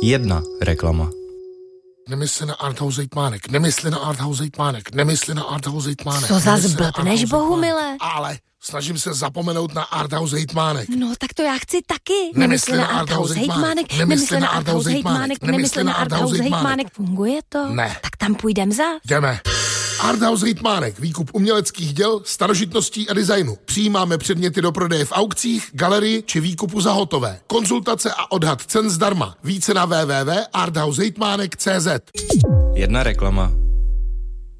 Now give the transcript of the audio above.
Jedna reklama. Nemysli na Arthouse hejtmánek, nemysli na Arthouse hejtmánek, nemysli na Arthouse hejtmánek. Co za zblbneš, Bohumile? Ale snažím se zapomenout na Arthouse hejtmánek. No, tak to já chci taky. Nemysli na Arthouse hejtmánek, nemysli na Arthouse hejtmánek, nemysli na Arthouse hejtmánek. Funguje to? Ne. Tak tam půjdem za. Jdeme. Arthouse hejtmánek, výkup uměleckých děl, starožitností a designu. Přijímáme předměty do prodeje v aukcích, galerii či výkupu za hotové. Konzultace a odhad cen zdarma. Více na www.arthousehejtmánek.cz. Jedna reklama.